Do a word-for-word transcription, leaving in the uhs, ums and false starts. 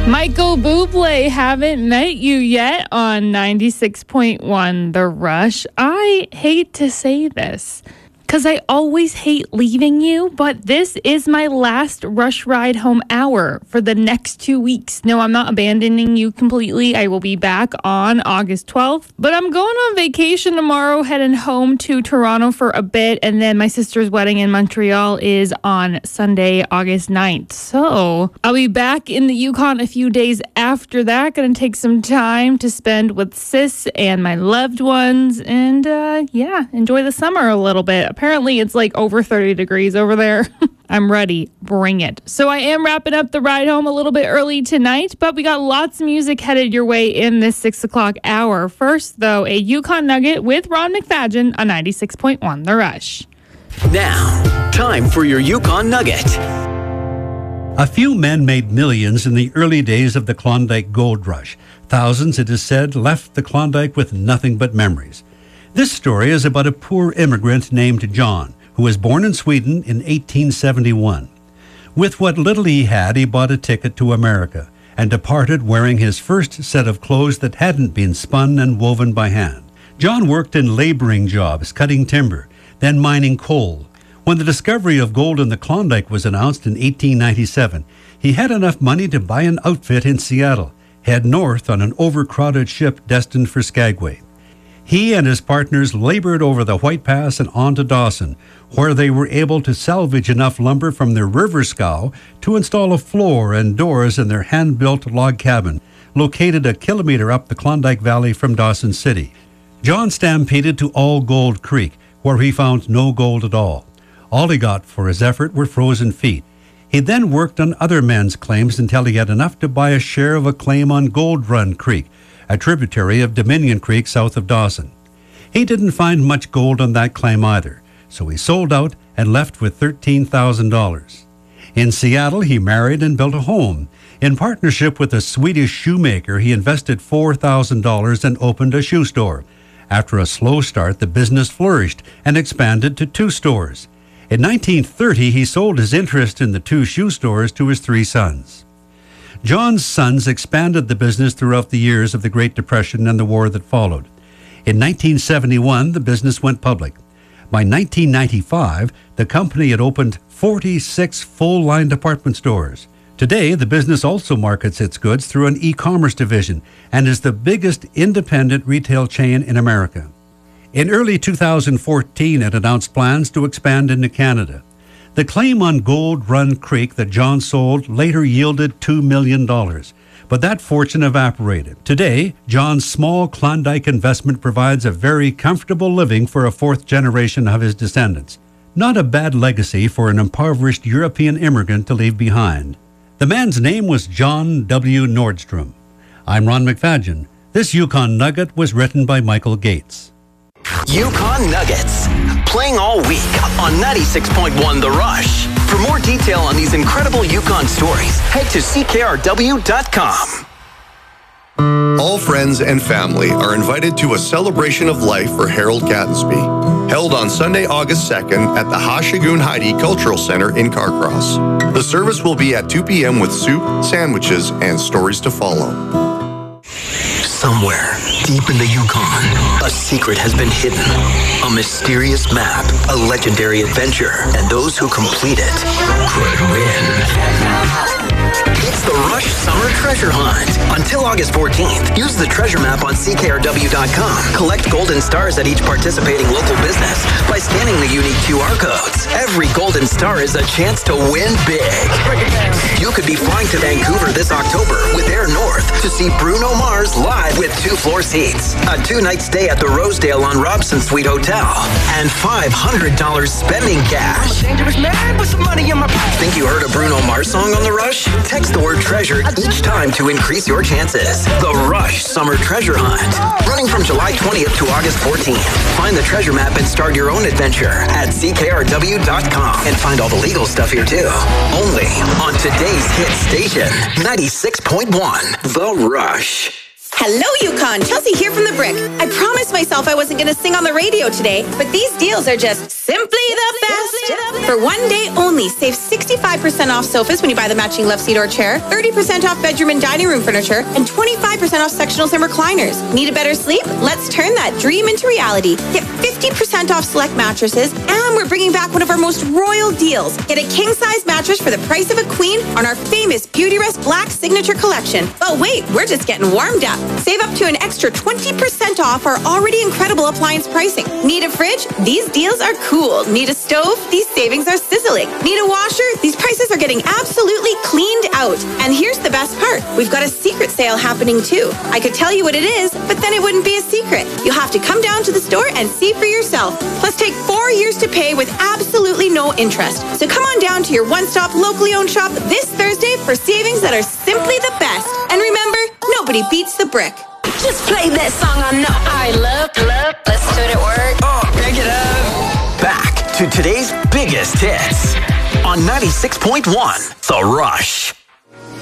Michael Bublé, Haven't Met You Yet on ninety-six point one The Rush. I hate to say this, because I always hate leaving you, but this is my last Rush Ride Home hour for the next two weeks. No, I'm not abandoning you completely. I will be back on August twelfth, but I'm going on vacation tomorrow, heading home to Toronto for a bit, and then my sister's wedding in Montreal is on Sunday, August ninth. So I'll be back in the Yukon a few days after that. Gonna take some time to spend with sis and my loved ones, and uh, yeah, enjoy the summer a little bit. Apparently, it's like over thirty degrees over there. I'm ready. Bring it. So I am wrapping up the ride home a little bit early tonight, but we got lots of music headed your way in this six o'clock hour. First, though, a Yukon Nugget with Ron McFadgen on ninety-six point one The Rush. Now, time for your Yukon Nugget. A few men made millions in the early days of the Klondike Gold Rush. Thousands, it is said, left the Klondike with nothing but memories. This story is about a poor immigrant named John, who was born in Sweden in eighteen seventy-one. With what little he had, he bought a ticket to America and departed wearing his first set of clothes that hadn't been spun and woven by hand. John worked in laboring jobs, cutting timber, then mining coal. When the discovery of gold in the Klondike was announced in eighteen ninety-seven, he had enough money to buy an outfit in Seattle, head north on an overcrowded ship destined for Skagway. He and his partners labored over the White Pass and on to Dawson, where they were able to salvage enough lumber from their river scow to install a floor and doors in their hand-built log cabin, located a kilometer up the Klondike Valley from Dawson City. John stampeded to All Gold Creek, where he found no gold at all. All he got for his effort were frozen feet. He then worked on other men's claims until he had enough to buy a share of a claim on Gold Run Creek, a tributary of Dominion Creek south of Dawson. He didn't find much gold on that claim either, so he sold out and left with thirteen thousand dollars. In Seattle, he married and built a home. In partnership with a Swedish shoemaker, he invested four thousand dollars and opened a shoe store. After a slow start, the business flourished and expanded to two stores. In nineteen thirty, he sold his interest in the two shoe stores to his three sons. John's sons expanded the business throughout the years of the Great Depression and the war that followed. In nineteen seventy-one, the business went public. By nineteen ninety-five, the company had opened forty-six full-line department stores. Today, the business also markets its goods through an e-commerce division and is the biggest independent retail chain in America. In early two thousand fourteen, it announced plans to expand into Canada. The claim on Gold Run Creek that John sold later yielded two million dollars, but that fortune evaporated. Today, John's small Klondike investment provides a very comfortable living for a fourth generation of his descendants. Not a bad legacy for an impoverished European immigrant to leave behind. The man's name was John W. Nordstrom. I'm Ron McFadgen. This Yukon Nugget was written by Michael Gates. Yukon Nuggets, playing all week on ninety-six point one The Rush. For more detail on these incredible Yukon stories, head to C K R W dot com. All friends and family are invited to a celebration of life for Harold Gattensby, held on Sunday, August second at the Ha-Shagun Heidi Cultural Center in Carcross. The service will be at two p.m. with soup, sandwiches, and stories to follow. Somewhere deep in the Yukon, a secret has been hidden. A mysterious map, a legendary adventure, and those who complete it could win. It's the Rush Summer Treasure Hunt. Until August fourteenth, use the treasure map on C K R W dot com. Collect golden stars at each participating local business by scanning the unique Q R codes. Every golden star is a chance to win big. You could be flying to Vancouver this October with Air North to see Bruno Mars live with two floor seats, a two-night stay at the Rosedale on Robson Suite Hotel, and five hundred dollars spending cash. I'm a dangerous man with some money in my pocket. Think you heard a Bruno Mars song on The Rush? Text the word treasure each time to increase your chances. The Rush Summer Treasure Hunt, running from July twentieth to August fourteenth. Find the treasure map and start your own adventure at C K R W dot com and find all the legal stuff here too. Only on today's hit station, ninety-six point one The Rush. Hello, Yukon. Chelsea here from The Brick. I promised myself I wasn't going to sing on the radio today, but these deals are just simply the best. For one day only, save sixty-five percent off sofas when you buy the matching love seat or chair, thirty percent off bedroom and dining room furniture, and twenty-five percent off sectionals and recliners. Need a better sleep? Let's turn that dream into reality. Get fifty percent off select mattresses, and we're bringing back one of our most royal deals. Get a king-size mattress for the price of a queen on our famous Beautyrest Black Signature Collection. But wait, we're just getting warmed up. Save up to an extra twenty percent off our already incredible appliance pricing. Need a fridge? These deals are cool. Need a stove? These savings are sizzling. Need a washer? These prices are getting absolutely cleaned out. And here's the best part. We've got a secret sale happening too. I could tell you what it is, but then it wouldn't be a secret. You'll have to come down to the store and see for yourself. Plus take four years to pay with absolutely no interest. So come on down to your one-stop locally owned shop this Thursday for savings that are simply the best. And remember, nobody beats The Brick. Just play that song I know. I love, love, let's do it work. Oh, pick it up. Back to today's biggest hits on ninety-six point one, The Rush.